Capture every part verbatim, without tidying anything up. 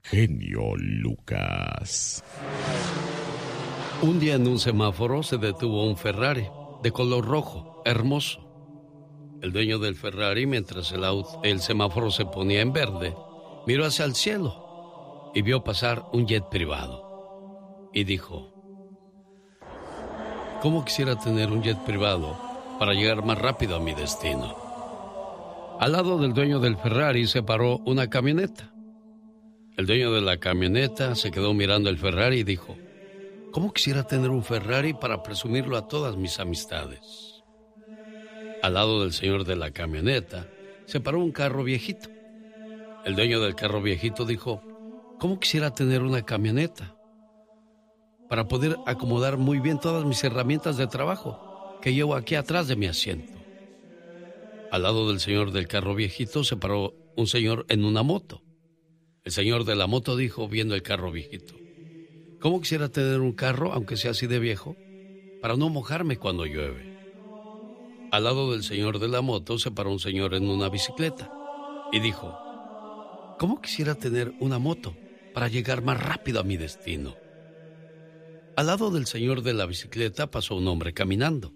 genio Lucas. Un día en un semáforo se detuvo un Ferrari de color rojo, hermoso. El dueño del Ferrari, mientras el, auto, el semáforo se ponía en verde, miró hacia el cielo y vio pasar un jet privado. Y dijo: ¿cómo quisiera tener un jet privado para llegar más rápido a mi destino? Al lado del dueño del Ferrari se paró una camioneta. El dueño de la camioneta se quedó mirando el Ferrari y dijo: ¿cómo quisiera tener un Ferrari para presumirlo a todas mis amistades? Al lado del señor de la camioneta se paró un carro viejito. El dueño del carro viejito dijo: ¿cómo quisiera tener una camioneta para poder acomodar muy bien todas mis herramientas de trabajo que llevo aquí atrás de mi asiento? Al lado del señor del carro viejito se paró un señor en una moto. El señor de la moto dijo, viendo el carro viejito: ¿cómo quisiera tener un carro, aunque sea así de viejo, para no mojarme cuando llueve? Al lado del señor de la moto se paró un señor en una bicicleta y dijo: ¿cómo quisiera tener una moto para llegar más rápido a mi destino? Al lado del señor de la bicicleta pasó un hombre caminando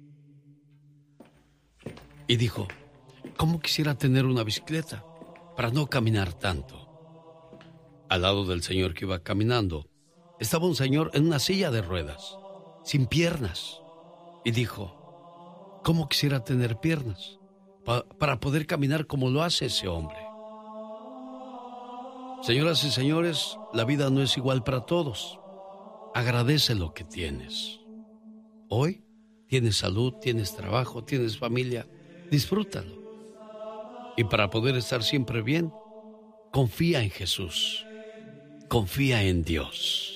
y dijo: ¿cómo quisiera tener una bicicleta para no caminar tanto? Al lado del señor que iba caminando estaba un señor en una silla de ruedas, sin piernas, y dijo: ¿cómo quisiera tener piernas pa- para poder caminar como lo hace ese hombre? Señoras y señores, la vida no es igual para todos. Agradece lo que tienes. Hoy tienes salud, tienes trabajo, tienes familia. Disfrútalo. Y para poder estar siempre bien, confía en Jesús. Confía en Dios.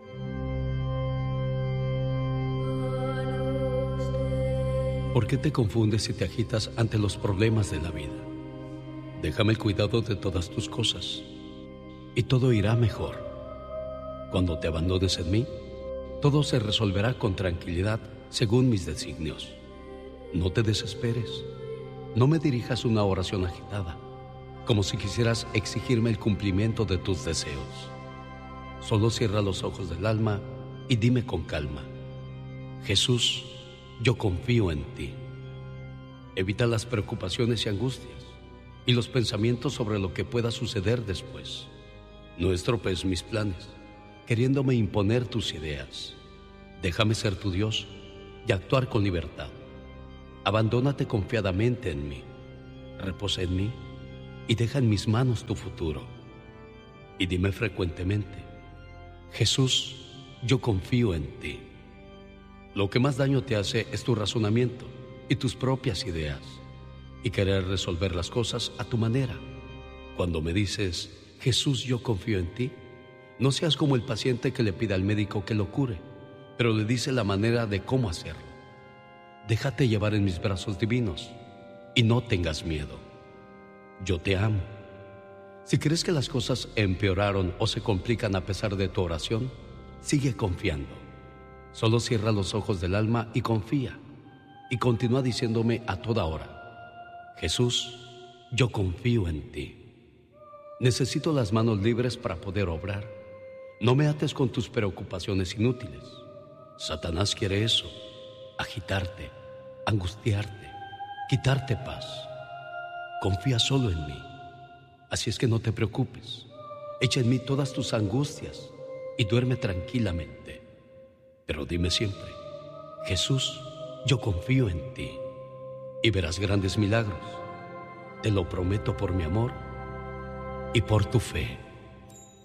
¿Por qué te confundes y te agitas ante los problemas de la vida? Déjame el cuidado de todas tus cosas y todo irá mejor. Cuando te abandones en mí, todo se resolverá con tranquilidad según mis designios. No te desesperes. No me dirijas una oración agitada, como si quisieras exigirme el cumplimiento de tus deseos. Solo cierra los ojos del alma y dime con calma: Jesús, yo confío en ti. Evita las preocupaciones y angustias y los pensamientos sobre lo que pueda suceder después. No estropees mis planes, queriéndome imponer tus ideas. Déjame ser tu Dios y actuar con libertad. Abandónate confiadamente en mí, reposa en mí y deja en mis manos tu futuro. Y dime frecuentemente: Jesús, yo confío en ti. Lo que más daño te hace es tu razonamiento y tus propias ideas y querer resolver las cosas a tu manera. Cuando me dices: Jesús, yo confío en ti, no seas como el paciente que le pide al médico que lo cure, pero le dice la manera de cómo hacerlo. Déjate llevar en mis brazos divinos y no tengas miedo. Yo te amo. Si crees que las cosas empeoraron o se complican a pesar de tu oración, sigue confiando. Solo cierra los ojos del alma y confía. Y continúa diciéndome a toda hora: Jesús, yo confío en ti. Necesito las manos libres para poder obrar. No me ates con tus preocupaciones inútiles. Satanás quiere eso: agitarte, angustiarte, quitarte paz. Confía solo en mí. Así es que no te preocupes. Echa en mí todas tus angustias y duerme tranquilamente. Pero dime siempre: Jesús, yo confío en ti. Y verás grandes milagros. Te lo prometo por mi amor y por tu fe.